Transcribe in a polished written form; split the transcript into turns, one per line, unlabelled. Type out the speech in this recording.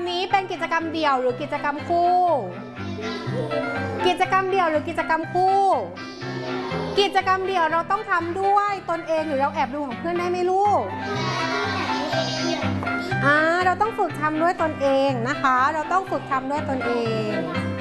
นี้เป็นกิจกรรมเดี่ยวหรือกิจกรรมคู่กิจกรรมเดี่ยวหรือกิจกรรมคู่กิจกรรมเดี่ยวเราต้องทำด้วยตนเองหรือเราแอบดูของเพื่อนได้ไหมลูกเราต้องฝึกทำด้วยตนเองนะคะเราต้องฝึกทำด้วยตนเอง